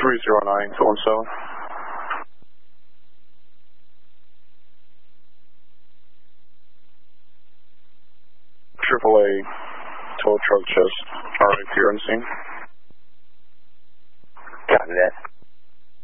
309 to 17. AAA tow truck just arrived here on scene. Copy that.